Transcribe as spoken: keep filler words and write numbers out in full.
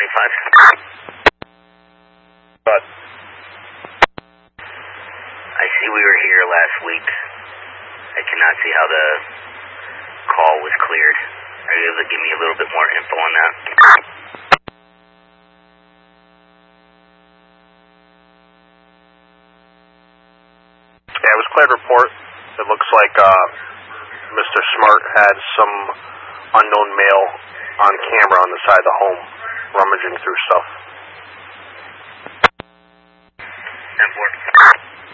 five. But I see we were here last week. I cannot see how the call was cleared. Are you able to give me a little bit more info on that? Yeah, it was cleared report. It looks like uh, Mister Smart had some unknown male on camera on the side of the home, rummaging through stuff. ten four.